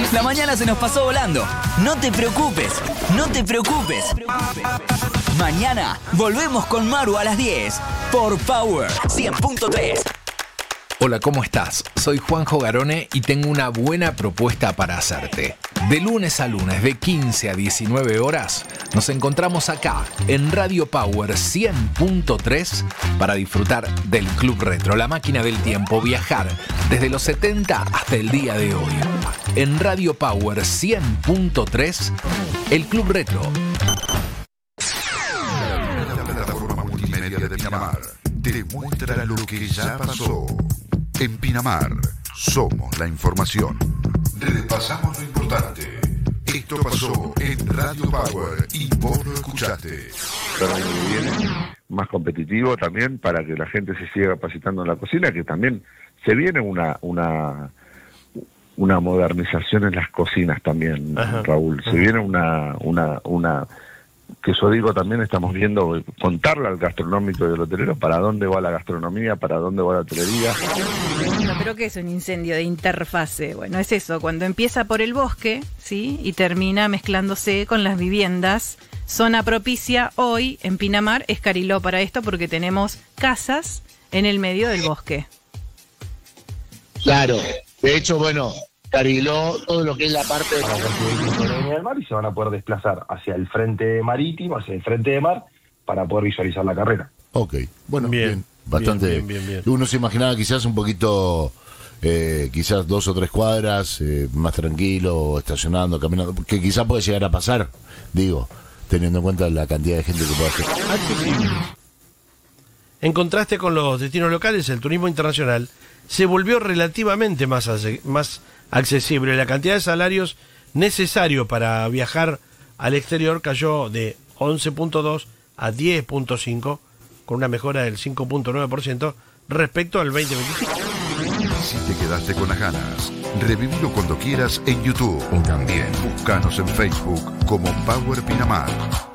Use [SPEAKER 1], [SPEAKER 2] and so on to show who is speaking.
[SPEAKER 1] La mañana se nos pasó volando. No te preocupes, no te preocupes. Mañana volvemos con Maru a las 10 por Power 100.3.
[SPEAKER 2] Hola, ¿cómo estás? Soy Juanjo Garone y tengo una buena propuesta para hacerte. De lunes a lunes, de 15 a 19 horas, nos encontramos acá en Radio Power 100.3 para disfrutar del Club Retro, la máquina del tiempo, viajar desde los 70 hasta el día de hoy. En Radio Power 100.3, el Club Retro.
[SPEAKER 3] La plataforma multimedia de Pinamar te muestra lo que ya pasó. En Pinamar, somos la información. Repasamos lo importante. Esto pasó en Radio Power y vos lo escuchaste.
[SPEAKER 4] Para el año que viene, más competitivo también para que la gente se siga capacitando en la cocina, que también se viene una modernización en las cocinas también, ajá, Raúl. Se viene una que yo digo también, estamos viendo, contarle al gastronómico y al hotelero para dónde va la gastronomía, para dónde va la hotelería.
[SPEAKER 5] Bueno, pero ¿qué es un incendio de interfase? Bueno, es eso, cuando empieza por el bosque, ¿sí? Y termina mezclándose con las viviendas. Zona propicia hoy en Pinamar es Cariló para esto porque tenemos casas en el medio del bosque.
[SPEAKER 6] Claro, de hecho, bueno, Cariló, todo lo que es la parte de
[SPEAKER 7] del mar, y se van a poder desplazar hacia el frente marítimo, hacia el frente de mar, para poder visualizar la carrera.
[SPEAKER 8] Ok, bueno, bien. Bastante. Bien. Uno se imaginaba quizás un poquito, quizás 2 o 3 cuadras, más tranquilo, estacionando, caminando, que quizás puede llegar a pasar, digo, teniendo en cuenta la cantidad de gente que puede hacer.
[SPEAKER 9] Accesible. En contraste con los destinos locales, el turismo internacional se volvió relativamente más accesible. La cantidad de salarios necesario para viajar al exterior cayó de 11.2 a 10.5, con una mejora del 5.9% respecto al 2025.
[SPEAKER 3] Si te quedaste con las ganas, revivilo cuando quieras en YouTube. También búscanos en Facebook como Power Pinamar.